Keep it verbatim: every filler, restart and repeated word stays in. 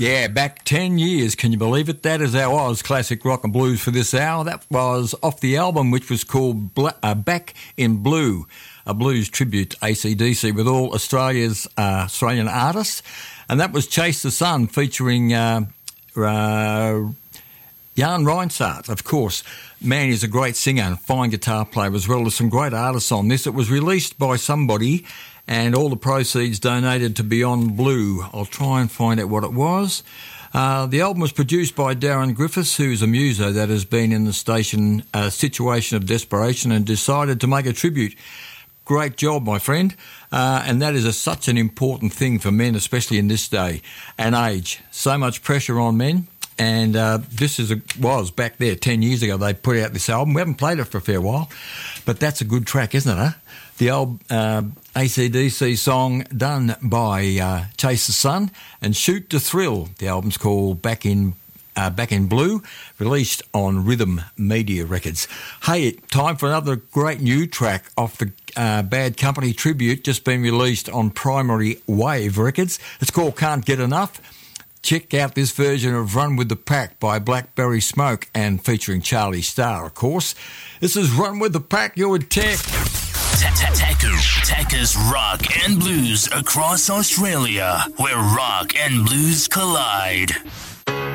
Yeah, back ten years, can you believe it? That is our Oz Classic Rock and Blues for this hour. That was off the album which was called Bla- uh, Back in Blue, a blues tribute to A C D C with all Australia's uh, Australian artists. And that was Chase the Sun featuring uh, uh, Jan Reinsart, of course. Man, he's a great singer and fine guitar player as well. There's some great artists on this. It was released by somebody and all the proceeds donated to Beyond Blue. I'll try and find out what it was. Uh, the album was produced by Darren Griffiths, who's a muso that has been in the station uh, situation of desperation and decided to make a tribute. Great job, my friend. Uh, and that is a, such an important thing for men, especially in this day and age. So much pressure on men. And uh, this is a, was back there ten years ago. They put out this album. We haven't played it for a fair while, but that's a good track, isn't it? Huh? The old uh, A C D C song done by uh, Chase the Sun and Shoot to Thrill. The album's called Back in uh, Back in Blue, released on Rhythm Media Records. Hey, time for another great new track off the uh, Bad Company tribute, just been released on Primary Wave Records. It's called Can't Get Enough. Check out this version of Run With The Pack by Blackberry Smoke and featuring Charlie Starr, of course. This is Run With The Pack, you're with Tech. Techers rock and blues across Australia, where rock and blues collide.